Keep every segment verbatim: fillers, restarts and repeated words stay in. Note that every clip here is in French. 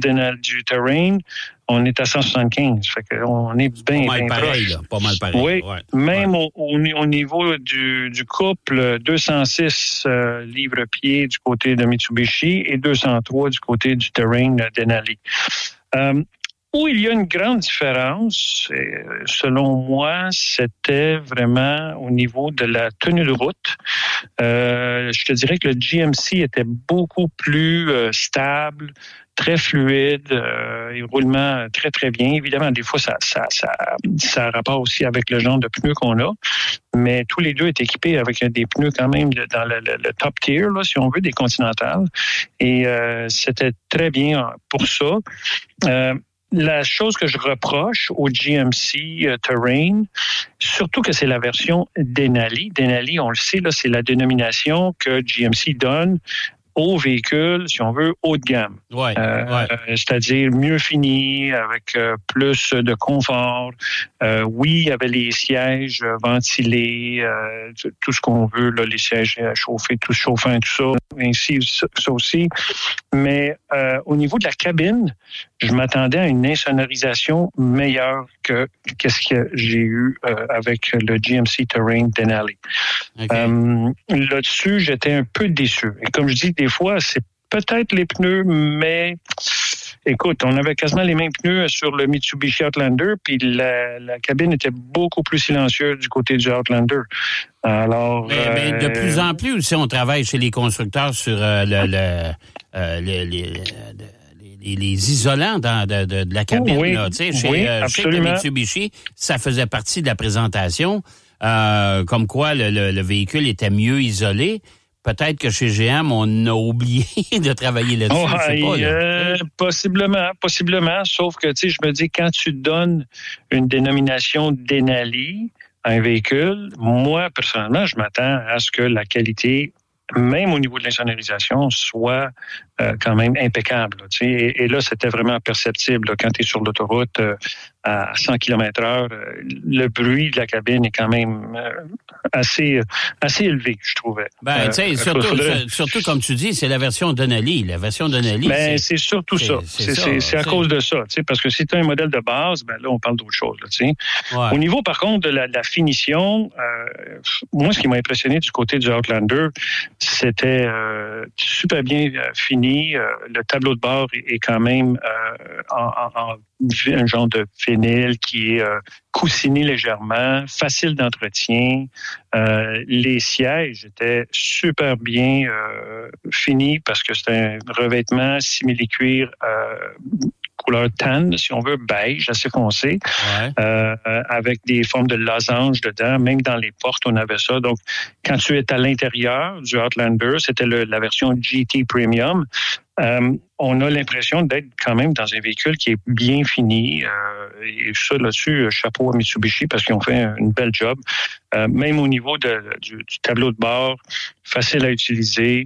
Denali, du Terrain, on est à cent soixante-quinze. Fait qu'on est bien, pas mal bien pareil, proche. là. Pas mal pareil. Oui, ouais. même ouais. Au, au, au niveau du, du couple, deux cent six euh, livres-pieds du côté de Mitsubishi et deux cent trois du côté du Terrain Denali. Euh, Où il y a une grande différence, selon moi, c'était vraiment au niveau de la tenue de route. Euh, je te dirais que le G M C était beaucoup plus euh, stable, très fluide, euh, et roulement très, très bien. Évidemment, des fois, ça, ça, ça, ça a rapport aussi avec le genre de pneus qu'on a, mais tous les deux étaient équipés avec des pneus quand même dans le, le, le top tier, là, si on veut, des Continental. Et euh, c'était très bien pour ça. Euh, La chose que je reproche au G M C euh, Terrain, surtout que c'est la version Denali. Denali, on le sait, là, c'est la dénomination que G M C donne aux véhicules, si on veut, haut de gamme. Ouais, euh, ouais. C'est-à-dire mieux fini, avec euh, plus de confort. Euh, oui, il y avait les sièges ventilés, euh, tout ce qu'on veut, là, les sièges chauffés, tout chauffant, tout ça, ainsi ça, ça aussi. Mais euh, au niveau de la cabine, je m'attendais à une insonorisation meilleure que qu'est-ce que j'ai eu euh, avec le G M C Terrain Denali. Okay. Euh, là-dessus, j'étais un peu déçu. Et comme je dis, des fois, c'est peut-être les pneus, mais écoute, on avait quasiment les mêmes pneus sur le Mitsubishi Outlander, puis la, la cabine était beaucoup plus silencieuse du côté du Outlander. Alors, mais, euh, mais de plus en plus aussi, on travaille chez les constructeurs sur euh, le, le, euh, le, les, les, les isolants dans, de, de, de la cabine. Oui, là, tu sais, chez, oui, euh, chez le Mitsubishi, ça faisait partie de la présentation, euh, comme quoi le, le, le véhicule était mieux isolé. Peut-être que chez G M, on a oublié de travailler là-dessus. Oh, je sais pas, là. euh, possiblement, possiblement. Sauf que, tu sais, je me dis, quand tu donnes une dénomination Denali à un véhicule, moi, personnellement, je m'attends à ce que la qualité, même au niveau de l'insonorisation, soit euh, quand même impeccable. Là, tu sais. et, et là, c'était vraiment perceptible. Là, quand tu es sur l'autoroute euh, à cent kilomètres heure, euh, le bruit de la cabine est quand même euh, assez assez élevé, je trouvais. Ben, tu sais, euh, surtout, faudrait... surtout, comme tu dis, c'est la version Denali. La version Denali, ben, c'est, c'est surtout c'est, ça. C'est, c'est, ça, c'est, c'est à c'est... cause de ça. Tu sais, parce que si tu as un modèle de base, ben là, on parle d'autre chose. Là, tu sais. Ouais. Au niveau, par contre, de la, de la finition, euh, moi, ce qui m'a impressionné du côté du Outlander, c'était euh, super bien euh, fini. Euh, le tableau de bord est, est quand même euh, en, en, en un genre de vinyle qui est euh, coussiné légèrement, facile d'entretien. Euh, les sièges étaient super bien euh, finis parce que c'était un revêtement simili-cuir euh, couleur tan, si on veut, beige, assez foncé, ouais. euh, avec des formes de losange dedans. Même dans les portes, on avait ça. Donc, quand tu es à l'intérieur du Outlander, c'était le, la version G T Premium. Euh, on a l'impression d'être quand même dans un véhicule qui est bien fini. Euh, et ça, là-dessus, chapeau à Mitsubishi parce qu'ils ont fait une belle job. Euh, même au niveau de, du, du tableau de bord, facile à utiliser.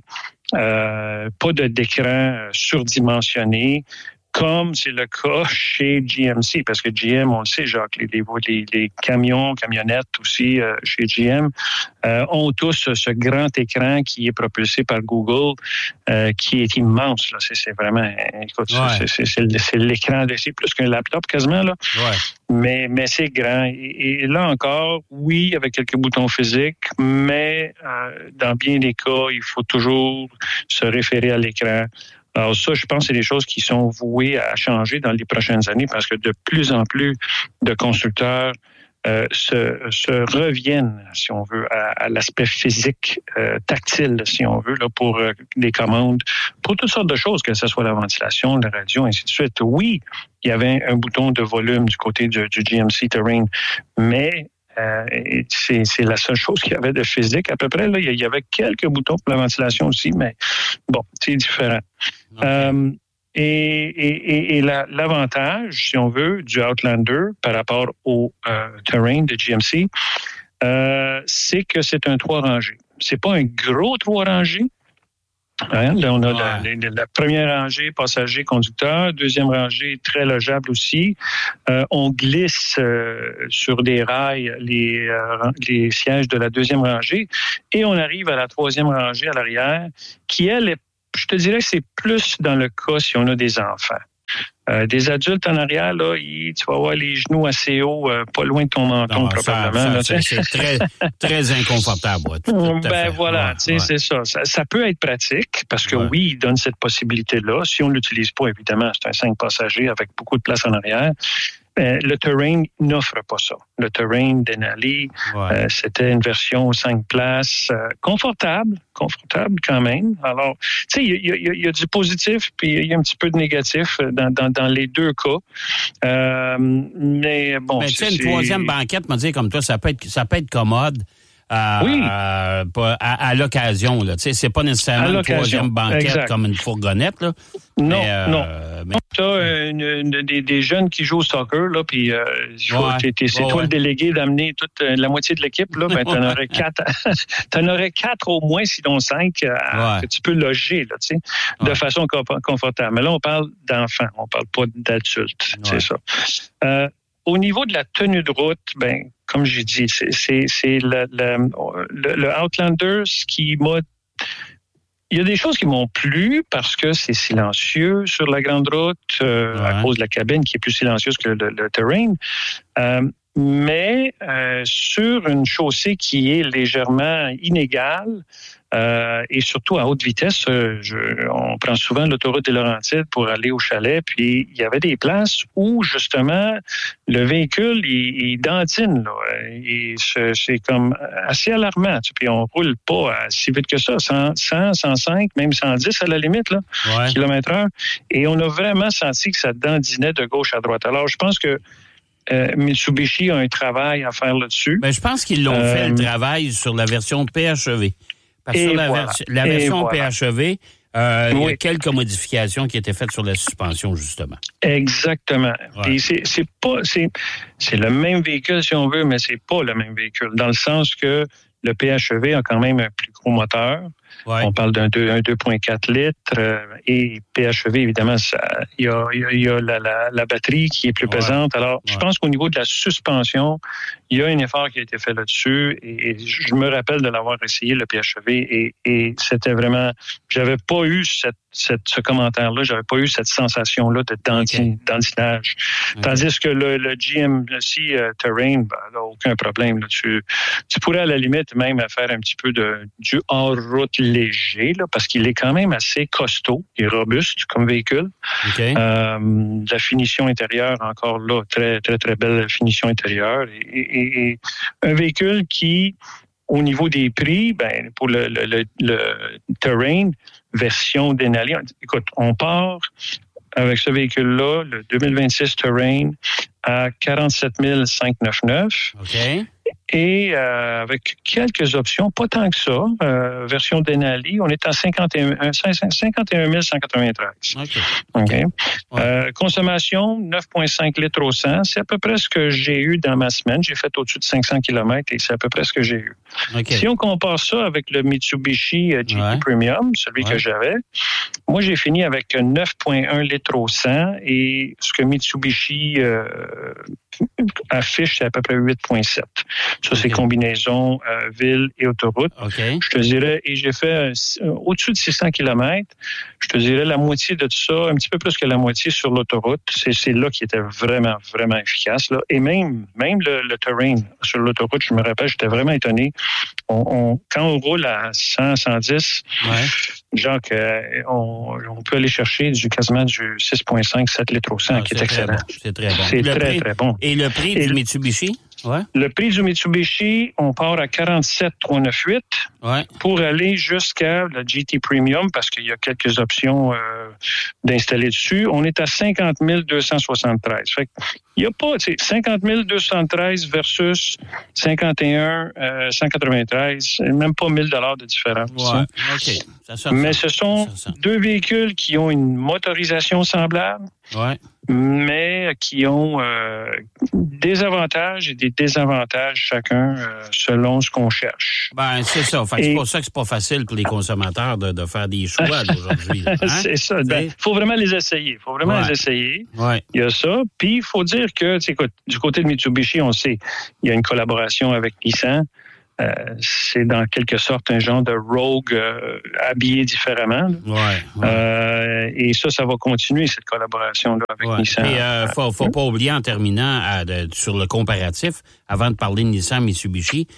Euh, pas de d'écran surdimensionné. Comme c'est le cas chez G M C, parce que G M, on le sait, Jacques, les, les, les camions, camionnettes aussi euh, chez G M euh, ont tous ce grand écran qui est propulsé par Google, euh, qui est immense. Là. C'est, c'est vraiment, écoute, ouais. c'est, c'est, c'est, c'est l'écran, de, c'est plus qu'un laptop quasiment là. Ouais. Mais mais c'est grand. Et, et là encore, oui, avec quelques boutons physiques, mais euh, dans bien des cas, il faut toujours se référer à l'écran. Alors ça, je pense que c'est des choses qui sont vouées à changer dans les prochaines années parce que de plus en plus de constructeurs euh, se, se reviennent, si on veut, à, à l'aspect physique, euh, tactile, si on veut, là, pour euh, des commandes, pour toutes sortes de choses, que ce soit la ventilation, la radio, ainsi de suite. Oui, il y avait un, un bouton de volume du côté du, du G M C Terrain, mais Euh, c'est, c'est la seule chose qu'il y avait de physique. À peu près, là, il y avait quelques boutons pour la ventilation aussi, mais bon, c'est différent. Okay. Euh, et et, et la, l'avantage, si on veut, du Outlander par rapport au euh, Terrain de G M C, euh, c'est que c'est un trois rangées. C'est pas un gros trois rangées. Hein? Là, on a ouais. la, la première rangée, passager, conducteur. Deuxième rangée, très logeable aussi. Euh, on glisse euh, sur des rails les, euh, les sièges de la deuxième rangée. Et on arrive à la troisième rangée à l'arrière, qui, elle, est, je te dirais que c'est plus dans le cas si on a des enfants. Euh, des adultes en arrière, là, ils, tu vas avoir les genoux assez hauts, euh, pas loin de ton menton, non, probablement. Ça, ça, c'est, c'est très, très inconfortable. Ouais, tout, tout ben voilà, ouais, tu sais, ouais. c'est ça. ça. Ça peut être pratique parce que ouais. oui, il donne cette possibilité-là. Si on ne l'utilise pas, évidemment, c'est un cinq passagers avec beaucoup de place en arrière. Euh, le Terrain n'offre pas ça. Le Terrain Denali, ouais. euh, c'était une version cinq places, euh, confortable, confortable quand même. Alors, tu sais, il y, y, y a du positif, puis il y a un petit peu de négatif dans, dans, dans les deux cas. Euh, mais bon, ben, tu sais, une troisième banquette, me dire comme toi, ça peut être, ça peut être commode. Euh, oui. Euh, à, à l'occasion, là. Tu sais, c'est pas nécessairement une troisième banquette exact. Comme une fourgonnette, là. Non, mais, euh, non. Mais... Tu as une, une, des, des jeunes qui jouent au soccer, là, puis euh, ouais. t'es, c'est ouais, toi ouais. le délégué d'amener toute la moitié de l'équipe, là, ben, t'en aurais quatre, t'en aurais quatre au moins, sinon cinq, à, ouais. que tu peux loger, là, tu sais, ouais. de façon confortable. Mais là, on parle d'enfants, on parle pas d'adultes, ouais. c'est ça. Euh, Au niveau de la tenue de route, ben, comme j'ai dit, c'est, c'est, c'est le, le, le, le Outlander, ce qui m'a... Il y a des choses qui m'ont plu parce que c'est silencieux sur la grande route, euh, ouais. à cause de la cabine qui est plus silencieuse que le, le Terrain. Euh, mais euh, sur une chaussée qui est légèrement inégale, Euh, et surtout à haute vitesse, euh, je, on prend souvent l'autoroute des Laurentides pour aller au chalet, puis il y avait des places où, justement, le véhicule, il, il dandine, là. Et c'est, c'est comme assez alarmant. Tu sais, puis on roule pas si vite que ça, cent, cent, cent cinq, même cent dix à la limite, là, ouais. kilomètres heure. Et on a vraiment senti que ça dandinait de gauche à droite. Alors, je pense que Euh, Mitsubishi a un travail à faire là-dessus. Ben, je pense qu'ils l'ont euh, fait, le travail, sur la version P H E V. Parce que sur la, voilà. ver- la version voilà. P H E V, euh, oui. il y a quelques modifications qui étaient faites sur la suspension, justement. Exactement. Ouais. Et c'est, c'est pas, c'est, c'est le même véhicule, si on veut, mais c'est pas le même véhicule. Dans le sens que le P H E V a quand même un plus gros moteur. Ouais. On parle d'un deux virgule quatre litres euh, et P H E V, évidemment, il y a, y a, y a la, la, la batterie qui est plus ouais. pesante. Alors, ouais. je pense qu'au niveau de la suspension, il y a un effort qui a été fait là-dessus et, et je me rappelle de l'avoir essayé, le P H E V, et, et c'était vraiment... J'avais pas eu cette, cette, ce commentaire-là, j'avais pas eu cette sensation-là de dandin, okay. dandinage. Okay. Tandis que le, le G M C euh, Terrain, ben, là, aucun problème. Là, tu, tu pourrais à la limite même faire un petit peu de du hors-route léger, là, parce qu'il est quand même assez costaud, il est robuste comme véhicule. Okay. Euh, la finition intérieure, encore là, très, très, très belle finition intérieure. Et, et, et un véhicule qui, au niveau des prix, ben, pour le, le, le, le Terrain, version Denali, écoute, on part avec ce véhicule-là, le deux mille vingt-six Terrain, à quarante-sept mille cinq cent quatre-vingt-neuf. OK. Et euh, avec quelques options, pas tant que ça, euh, version Denali, on est à cinquante et un mille cent quatre-vingt-treize. OK. okay. Ouais. Euh, consommation, neuf virgule cinq litres au cent. C'est à peu près ce que j'ai eu dans ma semaine. J'ai fait au-dessus de cinq cents kilomètres et c'est à peu près ce que j'ai eu. Okay. Si on compare ça avec le Mitsubishi G T ouais. Premium, celui ouais. que j'avais, moi, j'ai fini avec neuf virgule un litres au cent et ce que Mitsubishi euh, affiche, c'est à peu près huit virgule sept. Ça, okay. c'est combinaison euh, ville et autoroute. Okay. Je te dirais, et j'ai fait euh, au-dessus de six cents kilomètres, je te dirais la moitié de tout ça, un petit peu plus que la moitié sur l'autoroute. C'est, c'est là qui était vraiment, vraiment efficace. Là. Et même, même le, le Terrain sur l'autoroute, je me rappelle, j'étais vraiment étonné. On, on, quand on roule à cent, cent dix, ouais. genre que, on, on peut aller chercher du quasiment du six virgule cinq, sept litres au cent, ah, qui est, est excellent. Bon. C'est très bon. C'est le très, prix, très bon. Et le prix et du Mitsubishi? Ouais. Le prix du Mitsubishi, on part à quarante-sept mille trois cent quatre-vingt-dix-huit ouais. pour aller jusqu'à la G T Premium, parce qu'il y a quelques options euh, d'installer dessus. On est à cinquante mille deux cent soixante-treize. Fait il n'y a pas, tu sais, cinquante mille deux cent treize versus cinquante et un euh, cent quatre-vingt-treize, même pas mille dollars de différence. Ouais. OK. Ça sort Mais ça. ce sont deux véhicules qui ont une motorisation semblable. Ouais. Mais qui ont euh, des avantages et des désavantages chacun euh, selon ce qu'on cherche. Ben c'est ça. Fait que et... c'est pour ça que c'est pas facile pour les consommateurs de, de faire des choix aujourd'hui. Hein? C'est ça. Il ben, faut vraiment les essayer. Il faut vraiment ouais. les essayer. Ouais. Il y a ça. Puis il faut dire que, écoute, du côté de Mitsubishi, on sait, il y a une collaboration avec Nissan. euh, c'est dans quelque sorte un genre de Rogue euh, habillé différemment. Ouais, ouais. Euh, et ça, ça va continuer, cette collaboration-là avec ouais. Nissan. Et euh, faut, faut pas oublier, en terminant, à, de, sur le comparatif, avant de parler de Nissan-Mitsubishi,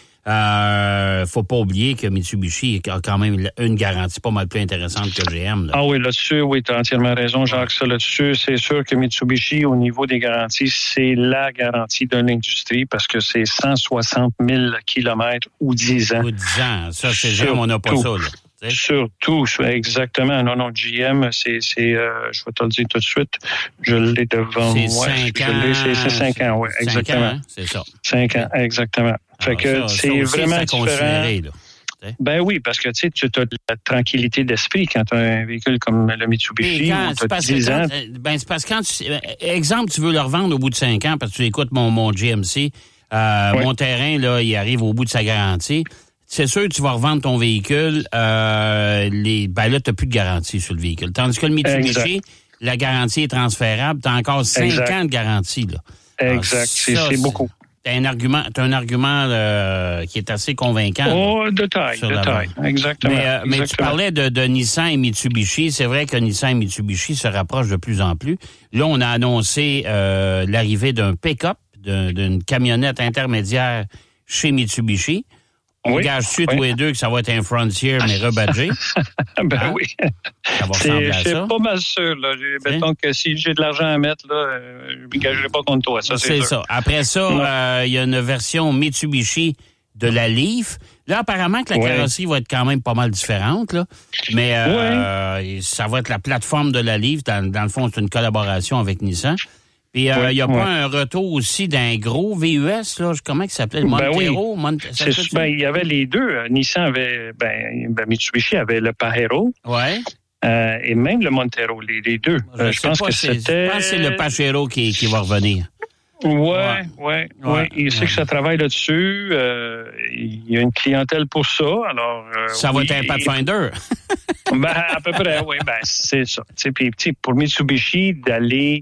Euh, faut pas oublier que Mitsubishi a quand même une garantie pas mal plus intéressante que G M. Là. Ah oui, là-dessus, oui, tu as entièrement raison, Jacques. Ça, là-dessus, c'est sûr que Mitsubishi, au niveau des garanties, c'est la garantie de l'industrie parce que c'est cent soixante mille kilomètres ou dix ans. Ou dix ans. Ça, c'est G M, on n'a pas ça, là. T'sais? Surtout, exactement. Non, non, G M, c'est, c'est euh, je vais te le dire tout de suite, je l'ai devant c'est moi. Cinq je ans, l'ai, c'est, c'est cinq ans, oui, exactement. Cinq ans, hein? C'est ça. Cinq ans, exactement. Fait Alors, que ça, c'est ça aussi, vraiment c'est différent. là. Ben oui, parce que tu sais, tu as de la tranquillité d'esprit quand tu as un véhicule comme le Mitsubishi, quand, où tu as dix ans. Quand, ben, c'est parce que quand tu, exemple, tu veux le revendre au bout de cinq ans, parce que tu écoutes mon, mon G M C, euh, oui. Mon terrain, là, il arrive au bout de sa garantie. C'est sûr que tu vas revendre ton véhicule, euh, les, ben là, tu n'as plus de garantie sur le véhicule. Tandis que le Mitsubishi, exact. La garantie est transférable, tu as encore cinq exact. Ans de garantie. Là. Exact, Alors, c'est, ça, c'est beaucoup. T'as un argument, t'as un argument euh, qui est assez convaincant. Oh, là, de taille, de taille, exactement. Mais, euh, exactement. mais tu parlais de, de Nissan et Mitsubishi. C'est vrai que Nissan et Mitsubishi se rapprochent de plus en plus. Là, on a annoncé euh, l'arrivée d'un pick-up, d'un, d'une camionnette intermédiaire chez Mitsubishi. On oui, gage-tu oui. tous les deux que ça va être un Frontier, mais rebadgé? ben hein? Oui. Ça va ressembler à c'est, ça. C'est pas mal sûr. Là. Mettons que si j'ai de l'argent à mettre, là, je ne gagerai pas contre toi. Ça, c'est, c'est sûr. ça. Après ça, il euh, y a une version Mitsubishi de la Leaf. Là, apparemment que la oui. carrosserie va être quand même pas mal différente. Là. Mais euh, oui. ça va être la plateforme de la Leaf. Dans, dans le fond, c'est une collaboration avec Nissan. Puis, il euh, n'y a ouais. pas un retour aussi d'un gros V U S, là, comment il s'appelait, le Montero? Ben oui. Mont- c'est, ben, il y avait les deux. Nissan avait, ben, ben Mitsubishi avait le Pajero. Ouais. Euh, et même le Montero, les, les deux. Je, euh, je pense que c'est, c'était... Je pense que c'est le Pajero qui, qui va revenir. Oui, oui, ouais, ouais. ouais. Il sait ouais. que ça travaille là-dessus. Euh, il y a une clientèle pour ça. Alors, euh, ça oui, va être un Pathfinder. ben, à peu près, oui. Ben, c'est ça. Puis, pour Mitsubishi, d'aller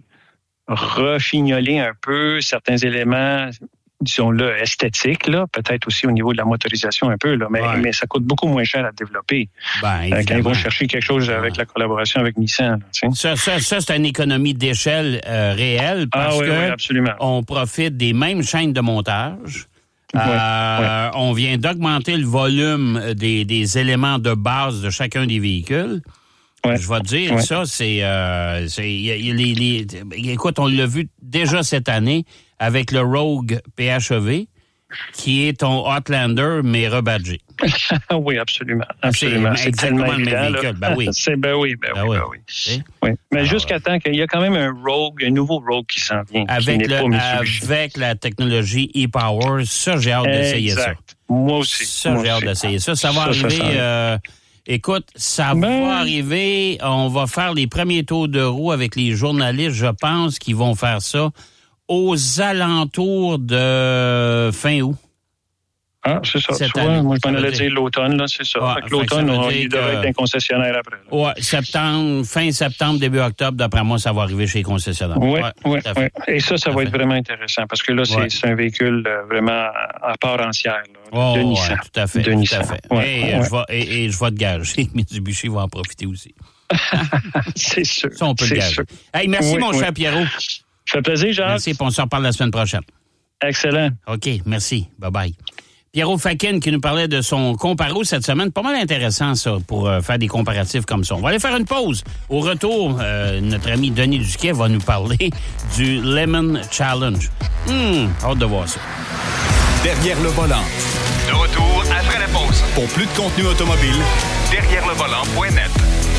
refignoler un peu certains éléments, disons-le, esthétiques, là, peut-être aussi au niveau de la motorisation un peu, là, mais, ouais. mais ça coûte beaucoup moins cher à développer. Ben, euh, quand ils vont chercher quelque chose avec ouais. la collaboration avec Nissan. Là, ça, ça, ça, c'est une économie d'échelle euh, réelle parce ah, oui, que oui, absolument. On profite des mêmes chaînes de montage. Euh, ouais. On vient d'augmenter le volume des, des éléments de base de chacun des véhicules. Ouais. Je vais te dire, ouais. ça, c'est... Euh, c'est y a, y a les, les, écoute, on l'a vu déjà cette année avec le Rogue P H E V, qui est ton Outlander, mais rebadgé. oui, absolument. absolument. C'est, c'est exactement le même véhicule. Ben oui. C'est, ben oui, ben, ben oui, ben oui. oui. oui. Mais alors, jusqu'à temps qu'il y a quand même un Rogue, un nouveau Rogue qui s'en vient. Avec, qui le, avec la technologie e-Power, ça, j'ai hâte d'essayer exact. ça. Moi aussi. Ça, moi j'ai aussi. hâte d'essayer ça. Ça va ça, arriver... Ça euh, écoute, ça ben... va arriver. On va faire les premiers tours de roue avec les journalistes. Je pense qu'ils vont faire ça aux alentours de fin août. Ah, c'est ça. Tu vois, moi, je m'en allais dire l'automne, là, c'est ça. Ouais, fait que l'automne, on, il devrait que... être un concessionnaire après. Là. Ouais, septembre, fin septembre, début octobre, d'après moi, ça va arriver chez les concessionnaires. Oui, oui, oui. Et ça, ça va être vraiment intéressant parce que là, c'est, ouais. c'est un véhicule vraiment à part entière, là, oh, de ouais, Nissan. Tout à fait, de tout Nissan. à fait. Ouais, et, ouais. Je vais, et, et je vais te gager, Mitsubishi va en profiter aussi. c'est sûr. Ça, on peut c'est le gager. Sûr. Hey, merci, oui, mon oui. cher Pierrot. Ça fait plaisir, Jacques. Merci, puis on se reparle la semaine prochaine. Excellent. OK, merci. Bye-bye. Pierrot Fakin qui nous parlait de son comparo cette semaine. Pas mal intéressant, ça, pour euh, faire des comparatifs comme ça. On va aller faire une pause. Au retour, euh, notre ami Denis Duquet va nous parler du Lemon Challenge. Hum, hâte de voir ça. Derrière le volant. De retour après la pause. Pour plus de contenu automobile, derrière le volant point net.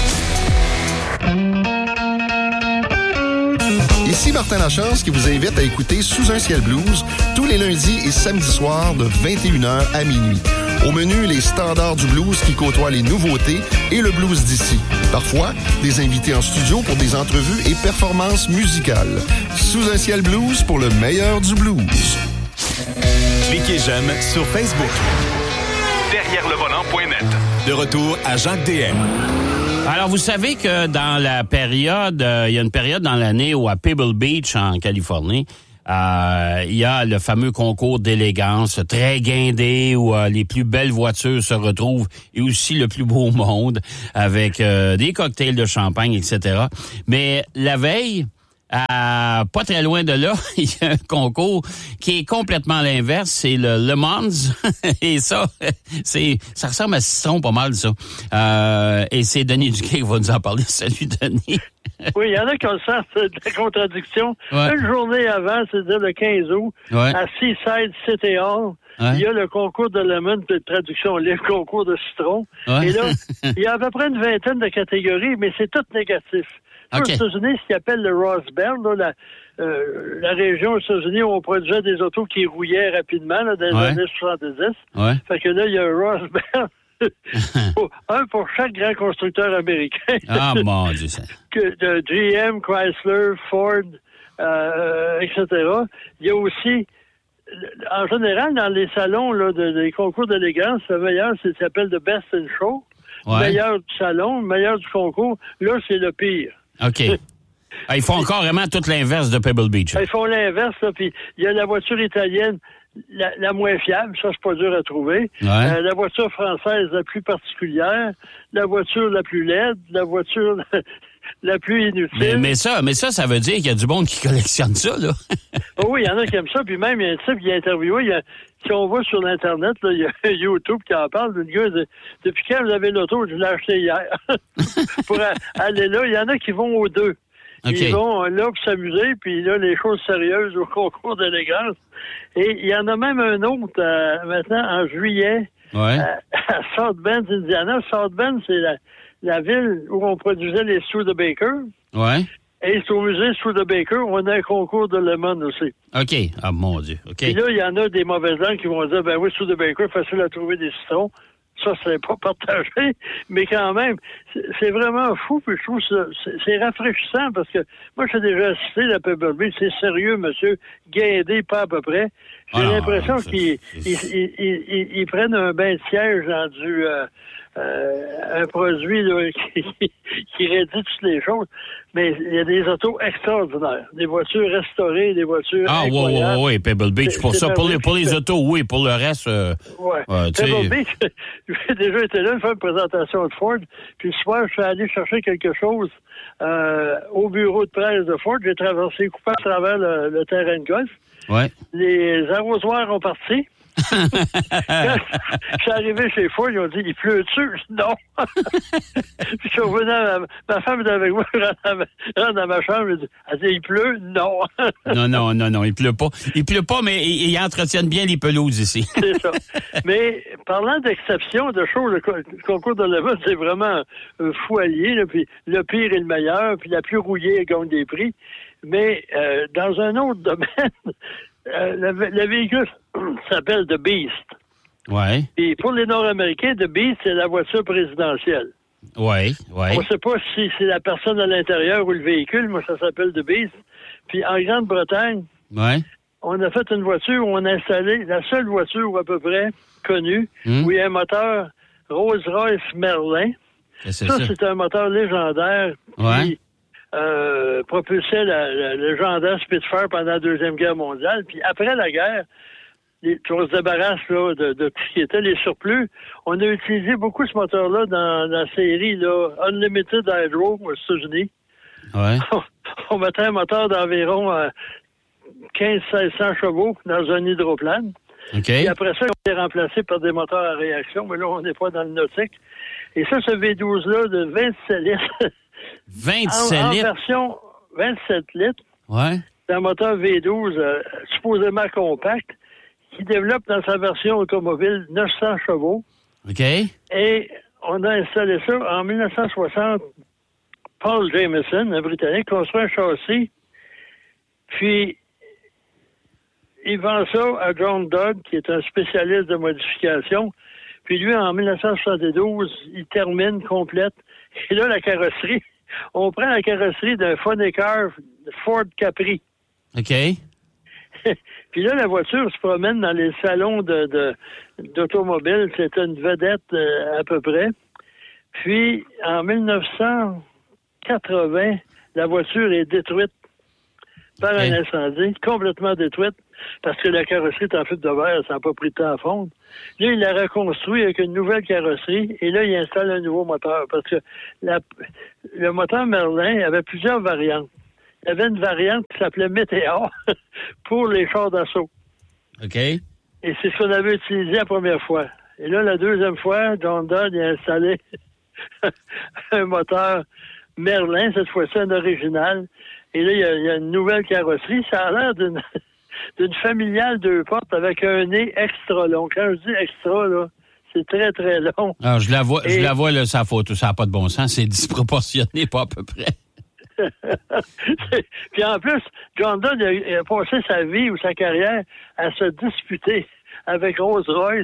Ici Martin Lachance qui vous invite à écouter Sous un ciel blues tous les lundis et samedis soirs de vingt et une heures à minuit. Au menu, les standards du blues qui côtoient les nouveautés et le blues d'ici. Parfois, des invités en studio pour des entrevues et performances musicales. Sous un ciel blues pour le meilleur du blues. Cliquez j'aime sur Facebook. derrière le volant point net. De retour à Jacques D M. Alors, vous savez que dans la période, euh, il y a une période dans l'année où à Pebble Beach, en Californie, Euh, il y a le fameux concours d'élégance, très guindé, où euh, les plus belles voitures se retrouvent, et aussi le plus beau monde, avec euh, des cocktails de champagne, et cetera. Mais la veille, à pas très loin de là, il y a un concours qui est complètement l'inverse, c'est le Le Mans. Et ça, c'est ça ressemble à citron pas mal, ça. Euh, et c'est Denis Duquet qui va nous en parler. Salut, Denis. Oui, il y en a qui ont le sens de la contradiction. Ouais. Une journée avant, c'est-à-dire le quinze août, ouais. à Seaside City Hall, ouais. il y a le concours de lemon, de traduction livre, concours de citron. Ouais. Et là, il y a à peu près une vingtaine de catégories, mais c'est tout négatif. Okay. Aux États-Unis, ce qu'ils appellent le Rust Belt, là, la, euh, la région aux États-Unis où on produisait des autos qui rouillaient rapidement là, dans les ouais. années soixante-dix. Ouais. Fait que là, il y a un Rust Belt. Un pour chaque grand constructeur américain. Ah, mon Dieu. Que, de G M, Chrysler, Ford, euh, et cetera. Il y a aussi, en général, dans les salons là, de, des concours d'élégance, le meilleur, c'est, ça s'appelle le Best in Show. Ouais. Le meilleur du salon, le meilleur du concours. Là, c'est le pire. OK. Ah, ils font carrément tout l'inverse de Pebble Beach. Ils font l'inverse, là, puis il y a la voiture italienne. La, la moins fiable, ça, c'est pas dur à trouver. Ouais. Euh, la voiture française la plus particulière, la voiture la plus laide, la voiture la, la plus inutile. Mais, mais ça, mais ça, ça veut dire qu'il y a du monde qui collectionne ça, là. Oh oui, il y en a qui aiment ça, puis même, il y a un type qui a interviewé, il y a, si on va sur l'Internet, là, il y a YouTube qui en parle, le gars, de, depuis quand vous avez l'auto, je l'ai acheté hier. Pour a, aller là, il y en a qui vont aux deux. Okay. Ils vont là pour s'amuser, puis là, les choses sérieuses au concours d'élégance. Et il y en a même un autre, euh, maintenant, en juillet, ouais. à, à South Bend, Indiana. South Bend, c'est la, la ville où on produisait les Studebaker. Ouais. Et c'est au musée Studebaker, on a un concours de lemon aussi. OK. Ah, mon Dieu. OK. Et là, il y en a des mauvaises langues qui vont dire, ben oui, Studebaker, facile à trouver des citrons. Ça, c'est pas partagé, mais quand même, c'est, c'est vraiment fou, puis je trouve ça, c'est, c'est rafraîchissant, parce que moi, j'ai déjà assisté à la Pebble Beach, c'est sérieux, monsieur, guindé, pas à peu près. J'ai ah, l'impression non, qu'ils ils, ils, ils, ils prennent un bain de siège dans du... Euh, Euh, un produit là, qui, qui rédit toutes les choses. Mais il y a des autos extraordinaires. Des voitures restaurées, des voitures Ah, oui, oui, oui, Pebble Beach. C'est, pour c'est ça, pour les, pour les autos, oui. Pour le reste... Euh, ouais. euh, Pebble Beach, j'ai déjà été là, faire une présentation de Ford. Puis ce soir, je suis allé chercher quelque chose euh, au bureau de presse de Ford. J'ai traversé, coupé à travers le, le terrain de golf. Ouais. Les arrosoirs ont parti. Quand je suis arrivé chez Ford, ils ont dit, il pleut-tu? Non. Puis je suis revenu, ma, ma femme est avec moi, je rentre dans ma chambre, elle dit, elle dit, il pleut? Non. non, non, non, non, il pleut pas. Il pleut pas, mais ils, ils entretiennent bien les pelouses ici. C'est ça. Mais parlant d'exception, de choses, le, le concours de lemon, c'est vraiment un fou allié, là, puis le pire est le meilleur, puis la plus rouillée gagne des prix. Mais euh, dans un autre domaine, Euh, le, le véhicule s'appelle The Beast. Ouais. Et pour les Nord-Américains, The Beast, c'est la voiture présidentielle. Ouais, ouais. On ne sait pas si c'est la personne à l'intérieur ou le véhicule, mais ça s'appelle The Beast. Puis en Grande-Bretagne, ouais. on a fait une voiture où on a installé la seule voiture à peu près connue, mmh. où il y a un moteur Rolls-Royce Merlin. C'est ça, ça, c'est un moteur légendaire. Ouais. Qui, Euh, propulsait la, la, le légendaire Spitfire pendant la Deuxième Guerre mondiale. Puis après la guerre, les, on se débarrasse là, de, de tout ce qui était les surplus. On a utilisé beaucoup ce moteur-là dans, dans la série là, Unlimited Hydro aux États-Unis. Ouais. On, on mettait un moteur d'environ euh, quinze à seize cents chevaux dans un hydroplane. Okay. Et après ça, on est remplacé par des moteurs à réaction, mais là, on n'est pas dans le nautique. Et ça, ce V douze-là de vingt-sept litres... vingt-sept en, en litres? version vingt-sept litres. Ouais. C'est un moteur V douze euh, supposément compact qui développe dans sa version automobile neuf cents chevaux. OK. Et on a installé ça en dix-neuf cent soixante. Paul Jameson, un Britannique, construit un châssis. Puis, il vend ça à John Dodd, qui est un spécialiste de modification. Puis lui, en dix-neuf cent soixante-douze, il termine complète. Et là, la carrosserie, on prend la carrosserie d'un Funny Car Ford Capri. OK. Puis là, la voiture se promène dans les salons de, de, d'automobile. C'est une vedette euh, à peu près. Puis, en dix-neuf cent quatre-vingts, la voiture est détruite par okay. un incendie, complètement détruite, parce que la carrosserie est en fibre de verre, ça n'a pas pris le temps à fondre. Là, il l'a reconstruit avec une nouvelle carrosserie, et là, il installe un nouveau moteur, parce que la, le moteur Merlin avait plusieurs variantes. Il y avait une variante qui s'appelait Météor pour les chars d'assaut. OK. Et c'est ce qu'on avait utilisé la première fois. Et là, la deuxième fois, John Dodd a installé un moteur Merlin, cette fois-ci un original. Et là, il y, a, il y a une nouvelle carrosserie. Ça a l'air d'une, d'une familiale deux portes avec un nez extra long. Quand je dis extra, là, c'est très, très long. Alors, je la vois, Et... je la vois là, sa photo. Ça n'a pas de bon sens. C'est disproportionné, pas à peu près. Puis en plus, John Dodd a, a passé sa vie ou sa carrière à se disputer avec Rolls-Royce.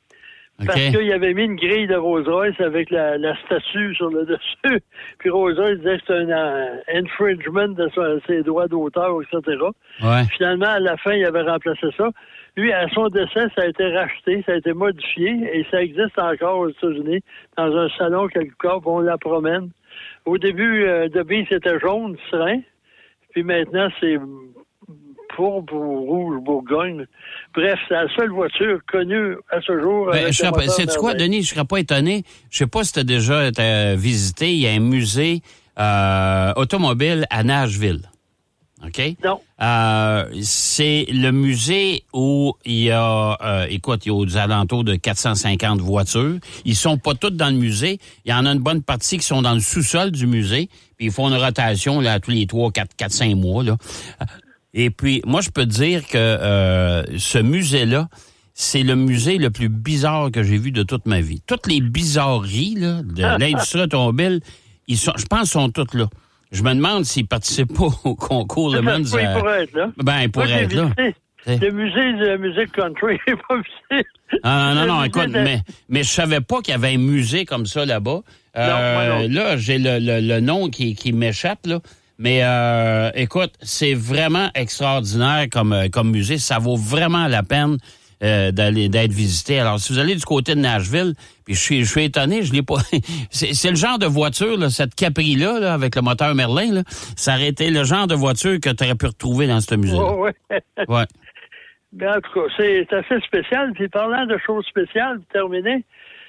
Parce okay. qu'il avait mis une grille de Rolls-Royce avec la, la statue sur le dessus. Puis Rolls-Royce disait que c'était un uh, infringement de son, ses droits d'auteur, et cetera. Ouais. Finalement, à la fin, il avait remplacé ça. Lui, à son décès, ça a été racheté, ça a été modifié et ça existe encore aux États-Unis dans un salon quelque part, on la promène. Au début, euh, de bille, c'était jaune, serein. Puis maintenant, c'est pourpre ou rouge Bourgogne. Bref, c'est la seule voiture connue à ce jour. Ben, je serais, sais-tu quoi, Denis? Je serais pas étonné. Je sais pas si tu as déjà été visité. Il y a un musée euh, automobile à Nashville. OK? Non. Euh, c'est le musée où il y a, euh, écoute, il y a aux alentours de quatre cent cinquante voitures. Ils sont pas toutes dans le musée. Il y en a une bonne partie qui sont dans le sous-sol du musée. Puis ils font une rotation là tous les trois, quatre, quatre, cinq mois là. Et puis moi je peux te dire que euh, ce musée-là, c'est le musée le plus bizarre que j'ai vu de toute ma vie. Toutes les bizarreries là de l'industrie automobile, ils sont, je pense, sont toutes là. Je me demande s'ils participent pas au concours Le Mans. Oui, il pourrait être là. Ben, il pourrait être là. Le musée de la musique country n'est pas visité. Ah, non, non, non, écoute, de... mais, mais je savais pas qu'il y avait un musée comme ça là-bas. Euh, non, moi non. Là, j'ai le, le, le nom qui, qui m'échappe, là. Mais euh, écoute, c'est vraiment extraordinaire comme, comme musée. Ça vaut vraiment la peine euh, d'aller d'être visité. Alors, si vous allez du côté de Nashville, puis je suis, je suis étonné, je l'ai pas. c'est, c'est le genre de voiture, là, cette Capri-là, là, avec le moteur Merlin, là, ça aurait été le genre de voiture que tu aurais pu retrouver dans ce musée. Oh, ouais. Ouais. Mais en tout cas, c'est assez spécial. Puis parlant de choses spéciales, terminé,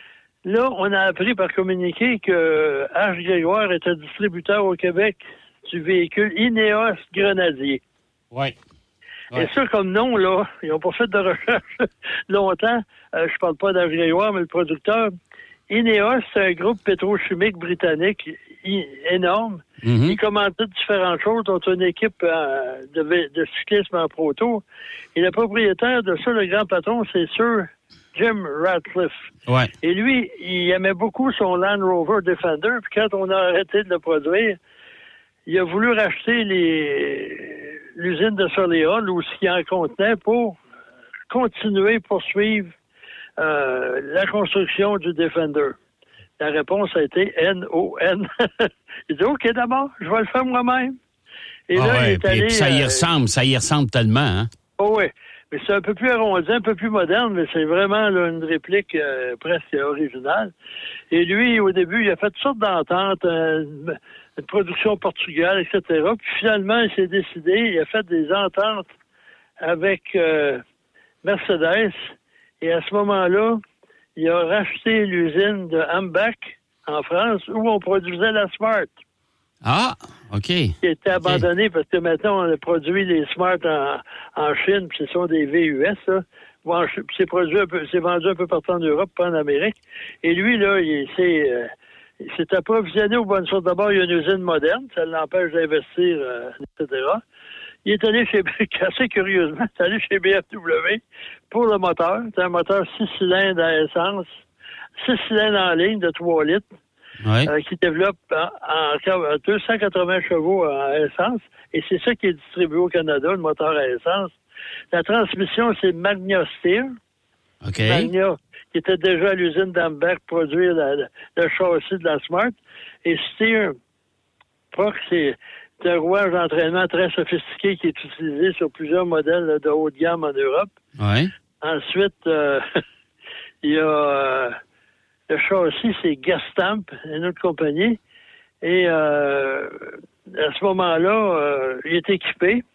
là, on a appris par communiqué que H. Grégoire était distributeur au Québec du véhicule Ineos Grenadier. Oui. Ouais. Et ça, comme nom, là, ils n'ont pas fait de recherche longtemps. Euh, je parle pas d'H. Grégoire, mais le producteur. Ineos, c'est un groupe pétrochimique britannique i- énorme. Mm-hmm. Ils commandent différentes choses, dont une équipe euh, de, de cyclisme en proto. Et le propriétaire de ça, le grand patron, c'est Sir Jim Ratcliffe. Ouais. Et lui, il aimait beaucoup son Land Rover Defender. Puis quand on a arrêté de le produire, il a voulu racheter les, l'usine de Solihull ou ce qu'il en contenait pour continuer, poursuivre euh, la construction du Defender. La réponse a été N O N. Il dit, OK, d'abord, je vais le faire moi-même. Et ah là, ouais, il est allé... Puis ça y euh, ressemble, ça y ressemble tellement, hein? Oh oui, mais c'est un peu plus arrondi, un peu plus moderne, mais c'est vraiment là, une réplique euh, presque originale. Et lui, au début, il a fait toutes sortes d'ententes, euh, une production portugale, et cetera. Puis finalement, il s'est décidé, il a fait des ententes avec euh, Mercedes. Et à ce moment-là, il a racheté l'usine de Hambach, en France, où on produisait la Smart. Ah, OK. Qui était abandonné okay. parce que maintenant, on a produit les Smart en, en Chine, puis ce sont des V U S, ça. Bon, c'est, produit un peu, c'est vendu un peu partout en Europe, pas en Amérique. Et lui, là, il s'est, euh, il s'est approvisionné aux bonnes choses. D'abord, il y a une usine moderne, ça l'empêche d'investir, euh, et cetera. Il est allé chez, assez curieusement, il est allé chez B M W pour le moteur. C'est un moteur six cylindres à essence, six cylindres en ligne de trois litres. Oui. Euh, qui développe en, en deux cent quatre-vingts chevaux en essence, et c'est ça qui est distribué au Canada, le moteur à essence. La transmission, c'est Magna Steer. OK. Magna, qui était déjà à l'usine d'Hambach pour produire la, la, le châssis de la Smart. Et Steer, Proc, c'est, c'est un rouage d'entraînement très sophistiqué qui est utilisé sur plusieurs modèles de haut de gamme en Europe. Oui. Ensuite, euh, il y a... Euh, le châssis, c'est Gestamp, une autre compagnie. Et euh, à ce moment-là, euh, il est équipé.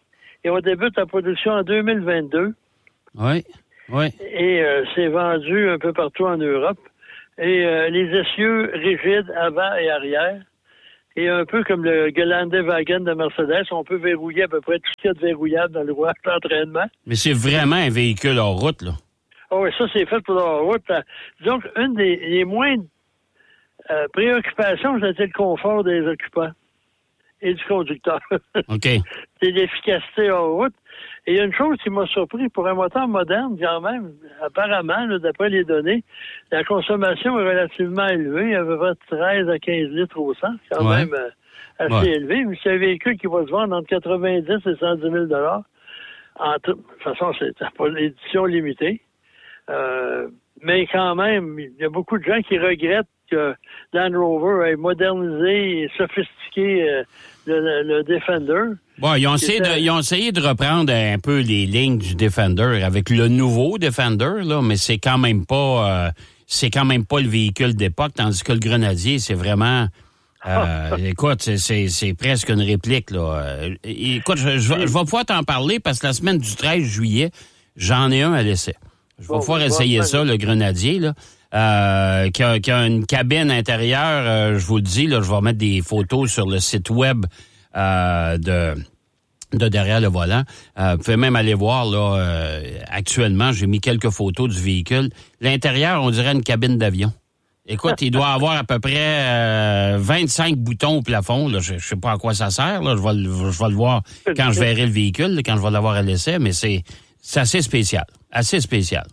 Et on débute la production en deux mille vingt-deux. Oui, oui. Et euh, c'est vendu un peu partout en Europe. Et euh, les essieux rigides avant et arrière. Et un peu comme le Geländewagen de Mercedes, on peut verrouiller à peu près tout ce qu'il y a de verrouillable dans le rouage d'entraînement. Mais c'est vraiment un véhicule hors route, là. Ah oui, ça, c'est fait pour la route. Disons qu'une des les moindres euh, préoccupations, c'était le confort des occupants et du conducteur. OK. C'est l'efficacité hors route. Et il y a une chose qui m'a surpris, pour un moteur moderne, quand même, apparemment, là, d'après les données, la consommation est relativement élevée, à peu près treize à quinze litres au cent, c'est quand ouais. même euh, assez ouais. élevé. Mais c'est un véhicule qui va se vendre entre quatre-vingt-dix et cent dix mille dollars. En t- de toute façon, c'est pas l'édition limitée. Euh, mais quand même, il y a beaucoup de gens qui regrettent que Land Rover ait modernisé et sophistiqué euh, le, le, le Defender. Bon, ils ont, essayé de, ils ont essayé de reprendre un peu les lignes du Defender avec le nouveau Defender, là, mais c'est quand même pas euh, c'est quand même pas le véhicule d'époque, tandis que le Grenadier, c'est vraiment euh, écoute, c'est, c'est, c'est presque une réplique, là. Écoute, je, je, je vais pouvoir t'en parler parce que la semaine du treize juillet, j'en ai un à l'essai. Je vais bon, pouvoir bon, essayer bon, ça, le Grenadier, là. Euh, qui, a, qui a une cabine intérieure, euh, je vous le dis, là, je vais mettre des photos sur le site web euh, de, de derrière le volant. Euh, vous pouvez même aller voir, là, euh, actuellement, j'ai mis quelques photos du véhicule. L'intérieur, on dirait une cabine d'avion. Écoute, il doit avoir à peu près euh, vingt-cinq boutons au plafond. Là. Je ne sais pas à quoi ça sert. Là. Je, vais le, je vais le voir quand je verrai le véhicule, là, quand je vais l'avoir à l'essai, mais c'est, c'est assez spécial. Assez spécial.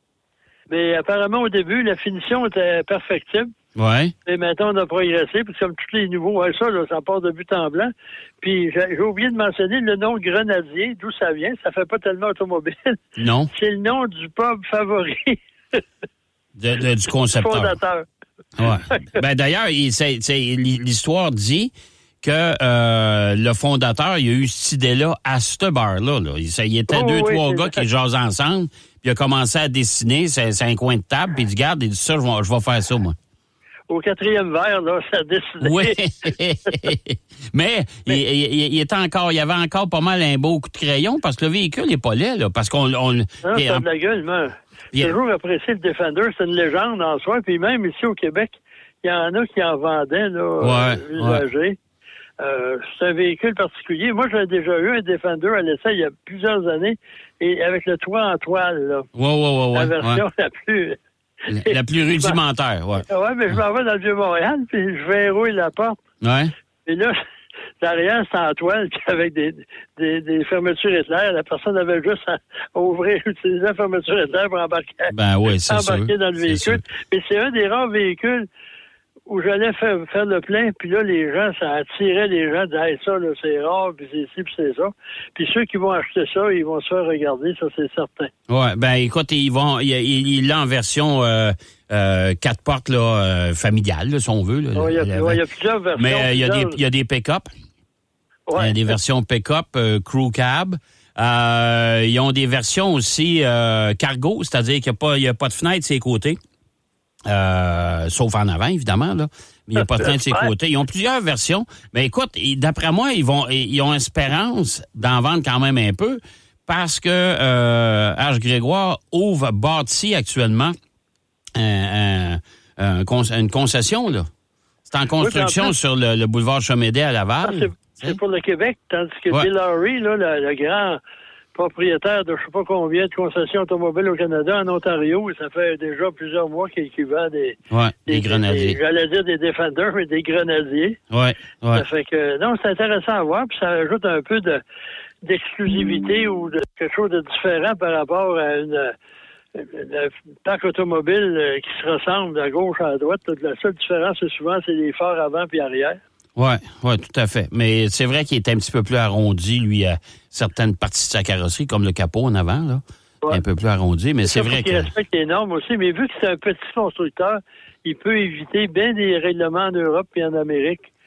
Mais apparemment, au début, la finition était perfectible. Oui. Et maintenant, on a progressé. Puis comme tous les nouveaux, ouais, ça, là, ça part de but en blanc. Puis j'ai, j'ai oublié de mentionner le nom Grenadier, d'où ça vient. Ça fait pas tellement automobile. Non. C'est le nom du pub favori. de, de, du concepteur. Fondateur. Ouais. Ben d'ailleurs, il, c'est, c'est, l'histoire dit que euh, le fondateur, il a eu cette idée-là à ce bar-là. Là. Il, ça, il était oh, deux, oui, trois gars ça. Qui jasaient ensemble. Puis il a commencé à dessiner, c'est, c'est un coin de table, puis il dit, garde, il dit ça, je vais, je vais faire ça, moi. Au quatrième verre, là, ça a décidé. Oui. Mais, Mais... Il, il, il était encore, il y avait encore pas mal un beau coup de crayon, parce que le véhicule n'est pas laid, là, parce qu'on... On, non, ça a de la gueule, moi. J'ai toujours apprécié le Defender, c'est une légende en soi, puis même ici au Québec, il y en a qui en vendaient, là, ouais, euh, usagés. Ouais. Euh, c'est un véhicule particulier. Moi, j'ai déjà eu un Defender à l'essai il y a plusieurs années, et avec le toit en toile, là. Ouais, ouais, ouais, la ouais, version ouais. la plus... La, la plus rudimentaire, ouais. Ouais, mais je m'en vais dans le Vieux-Montréal, puis je verrouille la porte. Ouais. Et là, derrière, c'est en toile, puis avec des, des, des fermetures éclairs. La personne avait juste à ouvrir, utiliser la fermeture éclair pour embarquer, ben oui, c'est embarquer sûr. dans le véhicule. Mais c'est un des rares véhicules où j'allais faire, faire le plein, puis là, les gens, ça attirait les gens, disaient, hey, ça, là, c'est rare, puis c'est ci, puis c'est ça. Puis ceux qui vont acheter ça, ils vont se faire regarder, ça, c'est certain. Ouais, ben écoute, ils vont, il, il, il l'a en version euh, euh, quatre portes, là, euh, familiale, là, si on veut. Là, ouais, il y a, ouais, y a plusieurs versions. Mais euh, il y a plusieurs... des, il y a des pick-up. Ouais. Il y a des versions pick-up, euh, crew cab. Euh, ils ont des versions aussi euh, cargo, c'est-à-dire qu'il n'y a pas, il y a pas de fenêtre sur les côtés. Euh, sauf en avant, évidemment, là. Mais il n'y a pas de fenêtre de ses côtés. Ils ont plusieurs versions. Mais écoute, d'après moi, ils vont, ils ont espérance d'en vendre quand même un peu parce que euh, H. Grégoire ouvre, bâtit actuellement un, un, un, une concession, là. C'est en construction oui, sur le, le boulevard Chomédé à Laval. Ah, c'est, c'est pour le Québec, tandis que ouais. Bill Lowry, là, le, le grand propriétaire de je ne sais pas combien de concessions automobiles au Canada, en Ontario, et ça fait déjà plusieurs mois qu'il, qu'il vend des, ouais, des, des grenadiers. Des, j'allais dire des Defenders, mais des grenadiers. Ouais, ouais. Ça fait que, non, c'est intéressant à voir, puis ça ajoute un peu de, d'exclusivité ou de quelque chose de différent par rapport à une, un parc automobile qui se ressemble à gauche à droite. La seule différence, c'est souvent, c'est les phares avant puis arrière. Oui, ouais, tout à fait. Mais c'est vrai qu'il est un petit peu plus arrondi, lui, à certaines parties de sa carrosserie, comme le capot en avant, là. Ouais. Un peu plus arrondi, mais c'est, c'est vrai qu'il que... respecte les normes aussi, mais vu que c'est un petit constructeur, il peut éviter bien des règlements en Europe et en Amérique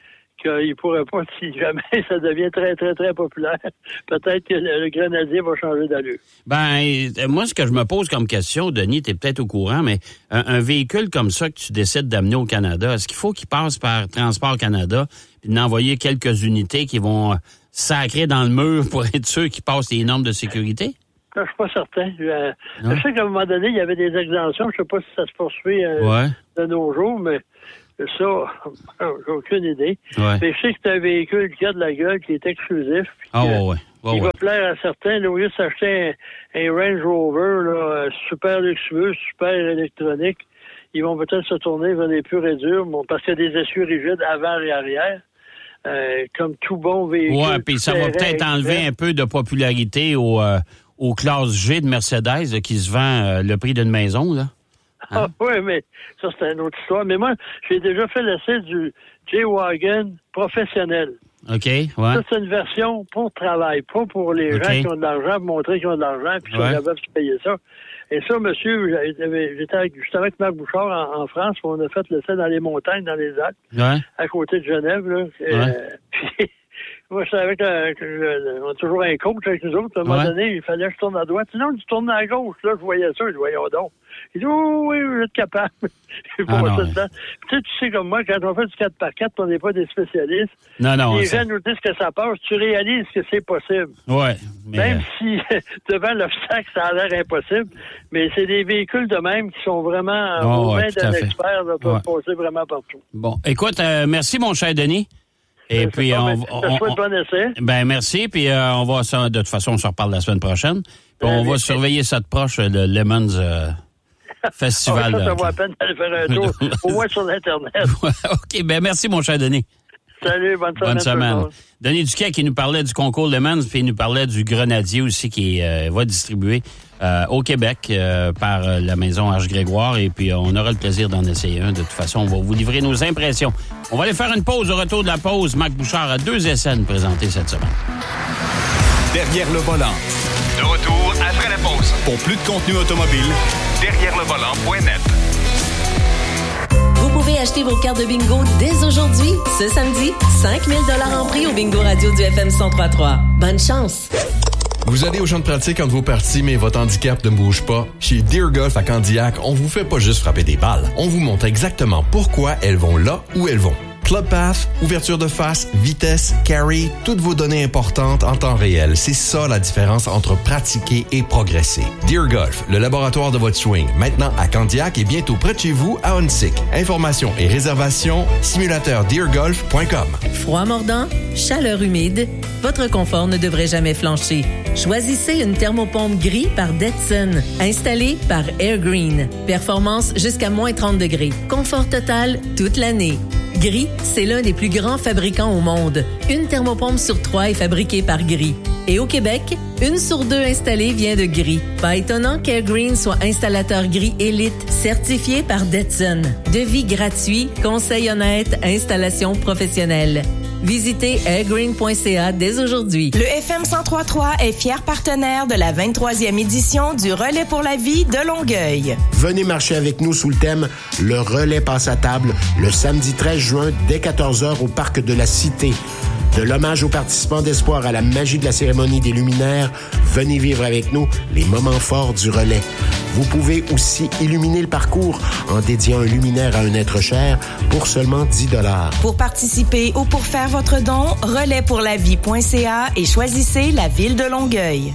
qu'il ne pourrait pas, si jamais ça devient très, très, très populaire, peut-être que le, le Grenadier va changer d'allure. Ben, moi, ce que je me pose comme question, Denis, tu es peut-être au courant, mais un, un véhicule comme ça que tu décides d'amener au Canada, est-ce qu'il faut qu'il passe par Transport Canada puis d'envoyer quelques unités qui vont sacrer dans le mur pour être sûr qu'ils passent les normes de sécurité? Je ne suis pas certain. Je, je sais qu'à un moment donné, il y avait des exemptions. Je ne sais pas si ça se poursuit euh, ouais. de nos jours, mais ça, j'ai aucune idée. Ouais. Mais je sais que c'est un véhicule qui a de la gueule, qui est exclusif. Ah, ouais, ouais. Il ouais. va plaire à certains. Là, au lieu de s'acheter un, un Range Rover là, super luxueux, super électronique, ils vont peut-être se tourner vers les purs et durs, bon, parce qu'il y a des essieux rigides avant et arrière. Euh, comme tout bon véhicule. Oui, puis ça va peut-être enlever un peu de popularité au, euh, aux classes G de Mercedes là, qui se vend euh, le prix d'une maison, là. Hein? Ah oui, mais ça, c'est une autre histoire. Mais moi, j'ai déjà fait l'essai du J-Wagon professionnel. OK, ouais. Ça, c'est une version pour travail, pas pour les okay. gens qui ont de l'argent, pour montrer qu'ils ont de l'argent, puis qu'ils ouais. sont capables de payer ça. Et ça, monsieur, j'étais avec, j'étais avec Marc Bouchard en, en France, on a fait l'essai dans les montagnes, dans les Alpes, ouais. à côté de Genève, là. Et, ouais. euh, puis, moi, j'étais avec un, on a toujours un coach avec nous autres. À un moment ouais. donné, il fallait que je tourne à droite. Sinon, tu tournes à gauche. Là, je voyais ça. Je dis, voyons donc. Il dit, oh, oui, je vais être capable. Ah non, ça ouais. Tu sais, tu sais comme moi, quand on fait du quatre par quatre, on n'est pas des spécialistes. Non, non. Les ça... gens nous disent que ça passe. Tu réalises que c'est possible. Ouais. Mais... Même si, devant l'obstacle, ça a l'air impossible. Mais c'est des véhicules de même qui sont vraiment oh, aux mains ouais, d'un expert, là, peuvent ouais. passer vraiment partout. Bon, écoute, euh, merci, mon cher Denis. Et puis, pas, on, ben, on, on, on bon essai. Ben, merci. Puis, euh, on va, de toute façon, on se reparle la semaine prochaine. Puis, ben, on va surveiller ça de proche, le Lemons euh, Festival. oh, ça, ça vaut la peine d'aller faire un tour, au moins sur l'Internet. OK, ben, merci, mon cher Denis. Salut, bonne semaine. Bonne semaine. Denis Duquet qui nous parlait du concours Lemons, puis il nous parlait du Grenadier aussi qui euh, va distribuer euh, au Québec euh, par euh, la maison H. Grégoire. Et puis, on aura le plaisir d'en essayer un. De toute façon, on va vous livrer nos impressions. On va aller faire une pause. Au retour de la pause, Marc Bouchard a deux essais à nous présenter cette semaine. Derrière le volant. De retour après la pause. Pour plus de contenu automobile, derrière le volant point net. Vous pouvez acheter vos cartes de bingo dès aujourd'hui. Ce samedi, cinq mille dollars en prix au bingo radio du F M cent trois point trois. Bonne chance! Vous allez au champ de pratique entre vos parties, mais votre handicap ne bouge pas. Chez Deer Golf à Candiac, on vous fait pas juste frapper des balles. On vous montre exactement pourquoi elles vont là où elles vont. Club Path, ouverture de face, vitesse, carry, toutes vos données importantes en temps réel. C'est ça la différence entre pratiquer et progresser. Deer Golf, le laboratoire de votre swing, maintenant à Candiac et bientôt près de chez vous à Huntsic. Informations et réservations, simulateur deer golf point com. Froid mordant, chaleur humide, votre confort ne devrait jamais flancher. Choisissez une thermopompe gris par Detson, installée par Air Green. Performance jusqu'à moins trente degrés. Confort total toute l'année. Gris, c'est l'un des plus grands fabricants au monde. Une thermopompe sur trois est fabriquée par Gris. Et au Québec, une sur deux installée vient de Gris. Pas étonnant qu'Air Green soit installateur Gris élite, certifié par Detson. Devis gratuit, conseil honnête, installation professionnelle. Visitez airgreen point c a dès aujourd'hui. Le F M cent trois point trois est fier partenaire de la vingt-troisième édition du Relais pour la vie de Longueuil. Venez marcher avec nous sous le thème « Le relais passe à table » le samedi treize juin dès quatorze heures au Parc de la Cité. De l'hommage aux participants d'Espoir à la magie de la cérémonie des luminaires, venez vivre avec nous les moments forts du relais. Vous pouvez aussi illuminer le parcours en dédiant un luminaire à un être cher pour seulement dix dollars. Pour participer ou pour faire votre don, relais pour la vie point c a et choisissez la ville de Longueuil.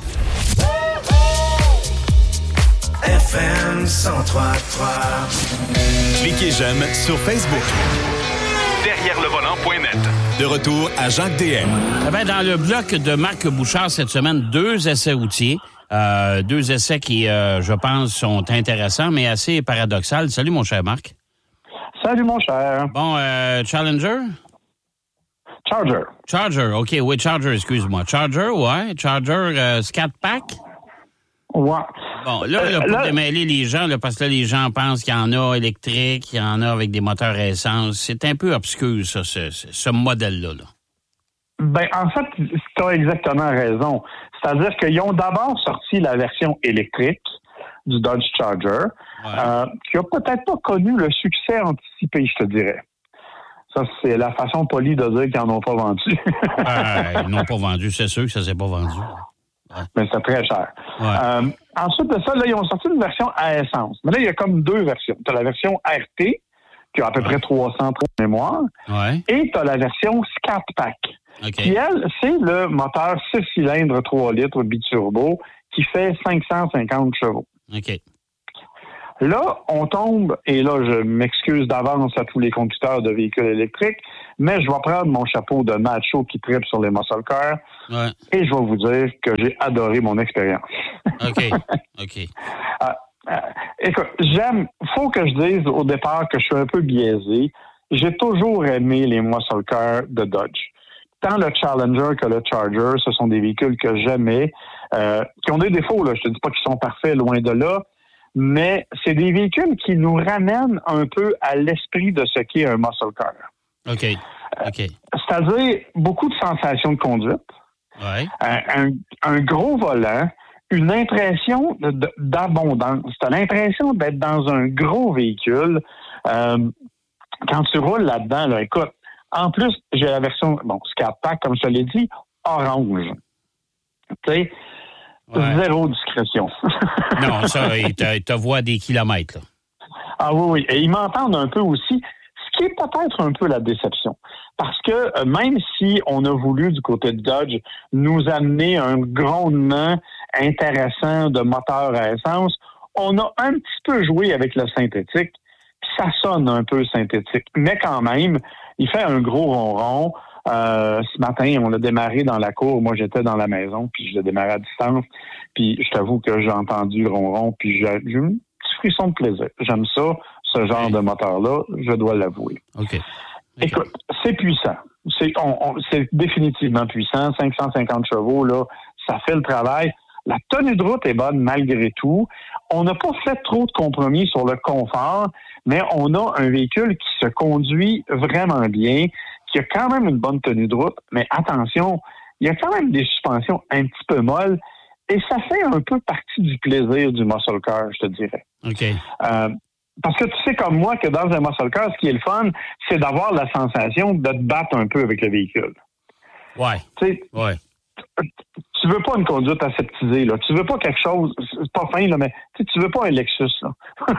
F M cent trois point trois. Cliquez j'aime sur Facebook. Derrière le volant point net. De retour à Jacques D M. Eh bien, dans le bloc de Marc Bouchard cette semaine, deux essais routiers. Euh, deux essais qui, euh, je pense, sont intéressants, mais assez paradoxaux. Salut, mon cher Marc. Salut, mon cher. Bon, euh, Challenger? Charger. Charger, OK. Oui, Charger, excuse-moi. Charger, ouais. Charger euh, Scat Pack? Ouais. Bon, là, là, pour là, démêler les gens, là, parce que là, les gens pensent qu'il y en a électrique, il y en a avec des moteurs à essence. C'est un peu obscur, ça, ce, ce, ce modèle-là. Là. Ben, en fait, tu as exactement raison. C'est-à-dire qu'ils ont d'abord sorti la version électrique du Dodge Charger, ouais. euh, qui a peut-être pas connu le succès anticipé, je te dirais. Ça, c'est la façon polie de dire qu'ils n'en ont pas vendu. euh, ils n'ont pas vendu, c'est sûr que ça ne s'est pas vendu. Ouais. Mais c'est très cher. Ouais. Euh, ensuite de ça, là, ils ont sorti une version à essence. Mais là, il y a comme deux versions. Tu as la version R T, qui a à peu ouais. près trois cents de mémoire, ouais. et tu as la version Scat Pack, okay. qui, elle, c'est le moteur six cylindres trois litres biturbo qui fait cinq cent cinquante chevaux. OK. Là, on tombe, et là, je m'excuse d'avance à tous les conducteurs de véhicules électriques, mais je vais prendre mon chapeau de macho qui tripe sur les muscle cars, ouais. et je vais vous dire que j'ai adoré mon expérience. OK, OK. euh, euh, écoute, j'aime, faut que je dise au départ que je suis un peu biaisé. J'ai toujours aimé les muscle cars de Dodge. Tant le Challenger que le Charger, ce sont des véhicules que j'aimais, euh, qui ont des défauts, là. Je te dis pas qu'ils sont parfaits, loin de là, mais c'est des véhicules qui nous ramènent un peu à l'esprit de ce qu'est un muscle car. OK. OK. Euh, c'est-à-dire beaucoup de sensations de conduite, ouais. un, un, un gros volant, une impression de, de, d'abondance. Tu as l'impression d'être dans un gros véhicule. Euh, quand tu roules là-dedans, là, écoute, en plus, j'ai la version, bon, Scat Pack, comme je te l'ai dit, orange. Tu sais, ouais. Zéro discrétion. Non, ça, il te, te voit à des kilomètres. Là. Ah oui, oui. Et ils m'entendent un peu aussi, ce qui est peut-être un peu la déception. Parce que euh, même si on a voulu, du côté de Dodge, nous amener un grondement intéressant de moteur à essence, on a un petit peu joué avec le synthétique, puis ça sonne un peu synthétique. Mais quand même, il fait un gros ronron. Euh, ce matin, on l'a démarré dans la cour. Moi, j'étais dans la maison, puis je l'ai démarré à distance. Puis je t'avoue que j'ai entendu le ronron, puis j'ai, j'ai eu un petit frisson de plaisir. J'aime ça, ce genre okay. de moteur-là, je dois l'avouer. OK. okay. Écoute, c'est puissant. C'est, on, on, c'est définitivement puissant. cinq cent cinquante chevaux, là, ça fait le travail. La tenue de route est bonne malgré tout. On n'a pas fait trop de compromis sur le confort, mais on a un véhicule qui se conduit vraiment bien, qui a quand même une bonne tenue de route. Mais attention, il y a quand même des suspensions un petit peu molles et ça fait un peu partie du plaisir du muscle car, je te dirais. OK. Euh, parce que tu sais comme moi que dans un muscle car, ce qui est le fun, c'est d'avoir la sensation de te battre un peu avec le véhicule. Ouais. Tu sais, ouais. Tu veux pas une conduite aseptisée, là. Tu veux pas quelque chose, c'est pas fin, là, mais tu veux pas un Lexus, là.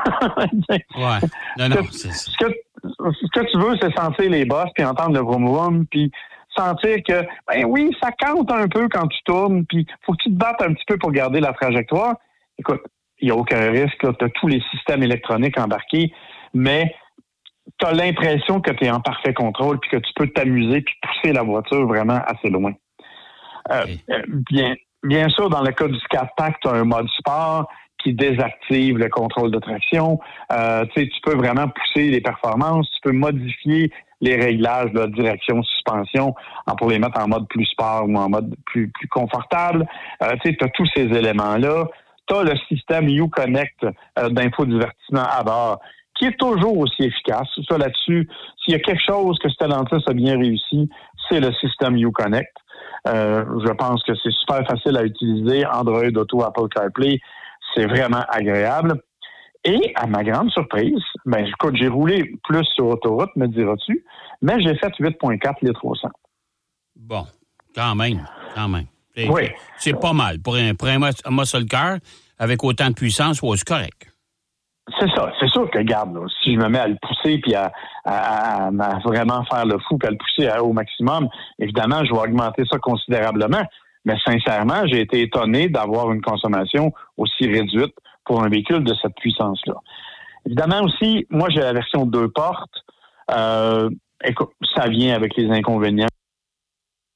ouais. Non, non. Ce, ce, que, ce que tu veux, c'est sentir les bosses, puis entendre le vroom vroom, puis sentir que, ben oui, ça compte un peu quand tu tournes, puis faut que tu te battes un petit peu pour garder la trajectoire. Écoute, il n'y a aucun risque, tu as tous les systèmes électroniques embarqués, mais tu as l'impression que tu es en parfait contrôle, puis que tu peux t'amuser, puis pousser la voiture vraiment assez loin. Euh, okay. bien, bien sûr, dans le cas du Scat Pack, tu as un mode sport qui désactive le contrôle de traction. Euh, tu sais, tu peux vraiment pousser les performances, tu peux modifier les réglages de direction, suspension pour les mettre en mode plus sport ou en mode plus, plus confortable. Euh, tu sais, tu as tous ces éléments-là. Tu as le système Uconnect euh, d'infodivertissement à bord qui est toujours aussi efficace. Ça, là-dessus, s'il y a quelque chose que Stellantis a bien réussi, c'est le système Uconnect. Euh, je pense que c'est super facile à utiliser. Android Auto, Apple CarPlay, c'est vraiment agréable. Et à ma grande surprise, ben écoute, j'ai roulé plus sur autoroute, me diras-tu, mais j'ai fait huit virgule quatre litres au cent. Bon, quand même, quand même. C'est, oui. c'est pas mal. Pour un, pour un muscle car, avec autant de puissance, ouais, c'est correct. C'est ça. C'est sûr que, regarde, là, si je me mets à le pousser puis à, à, à, à vraiment faire le fou puis à le pousser à, au maximum, évidemment, je vais augmenter ça considérablement. Mais sincèrement, j'ai été étonné d'avoir une consommation aussi réduite pour un véhicule de cette puissance-là. Évidemment aussi, moi, j'ai la version deux portes. Euh, écoute, ça vient avec les inconvénients